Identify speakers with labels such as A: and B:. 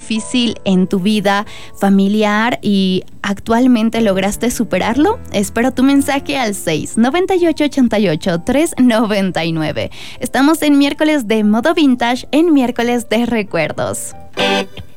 A: difícil en tu vida familiar y actualmente lograste superarlo? Espero tu mensaje al 69888-399. Estamos en miércoles de modo vintage, en miércoles de recuerdos.